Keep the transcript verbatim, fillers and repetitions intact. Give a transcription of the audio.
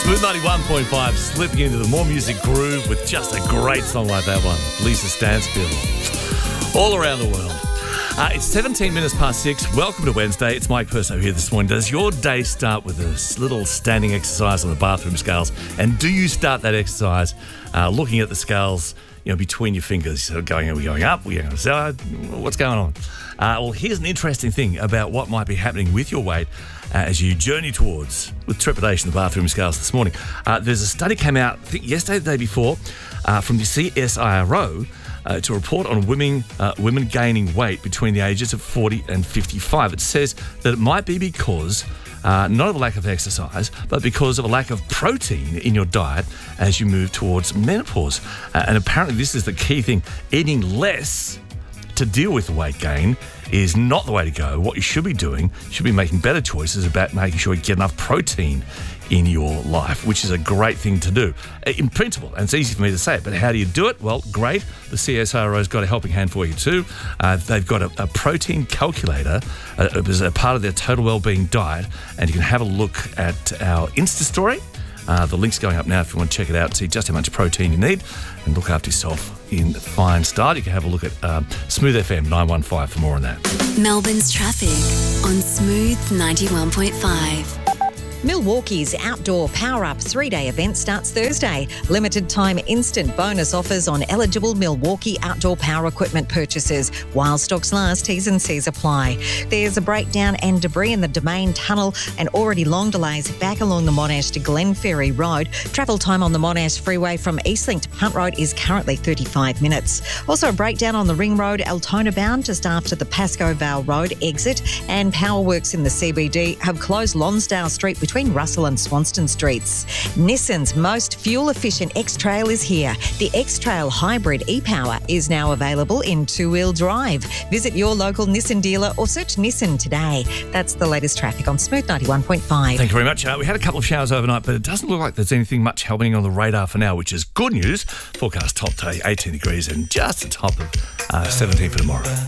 Smooth ninety-one point five, slipping into the more music groove with just a great song like that one. Lisa Stansfield. All around the world. Uh, it's seventeen minutes past six. Welcome to Wednesday. It's Mike Perso here this morning. Does your day start with a little standing exercise on the bathroom scales? And do you start that exercise uh, looking at the scales, you know, between your fingers? So going, are we going up? Are we going side? What's going on? Uh, well, here's an interesting thing about what might be happening with your weight uh, as you journey towards, with trepidation, the bathroom scales this morning. Uh, there's a study came out, I think yesterday, the day before, uh, from the C S I R O, Uh, to report on women uh, women gaining weight between the ages of forty and fifty-five. It says that it might be because uh, not of a lack of exercise, but because of a lack of protein in your diet as you move towards menopause. Uh, and apparently this is the key thing. Eating less to deal with weight gain is not the way to go. What you should be doing, you should be making better choices about making sure you get enough protein in your life, which is a great thing to do. In principle, and it's easy for me to say it, but how do you do it? Well, great. The C S I R O's got a helping hand for you too. Uh, they've got a, a protein calculator uh, as a part of their total wellbeing diet, and you can have a look at our Insta story. Uh, the link's going up now if you want to check it out, see just how much protein you need, and look after yourself in fine style. You can have a look at um, Smooth F M nine one five for more on that. Melbourne's traffic on Smooth ninety-one point five. Milwaukee's Outdoor Power Up three-day event starts Thursday. Limited time instant bonus offers on eligible Milwaukee outdoor power equipment purchases. While stocks last, T's and C's apply. There's a breakdown and debris in the Domain Tunnel and already long delays back along the Monash to Glenferrie Road. Travel time on the Monash Freeway from Eastlink to Punt Road is currently thirty-five minutes. Also a breakdown on the Ring Road, Altona bound, just after the Pascoe Vale Road exit, and power works in the C B D have closed Lonsdale Street between Russell and Swanston Streets. Nissan's most fuel-efficient X-Trail is here. The X-Trail Hybrid e-Power is now available in two-wheel drive. Visit your local Nissan dealer or search Nissan today. That's the latest traffic on Smooth ninety-one point five. Thank you very much. Uh, we had a couple of showers overnight, but it doesn't look like there's anything much happening on the radar for now, which is good news. Forecast top day, eighteen degrees and just the top of uh, seventeen for tomorrow.